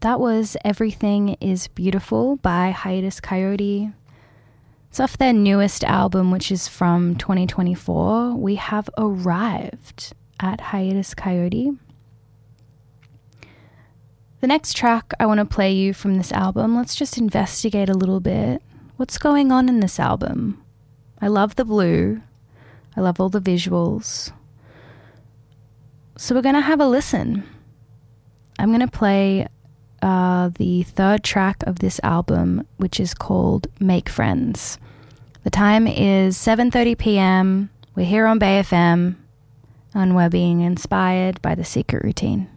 That was Everything is Beautiful by Hiatus Kaiyote. It's off their newest album, which is from 2024. We have arrived at Hiatus Kaiyote. The next track I want to play you from this album, let's just investigate a little bit. What's going on in this album? I love the blue. I love all the visuals. So we're going to have a listen. I'm going to play the third track of this album, which is called Make Friends. The time is 7:30 p.m. We're here on Bay FM, and we're being inspired by The Secret Routine.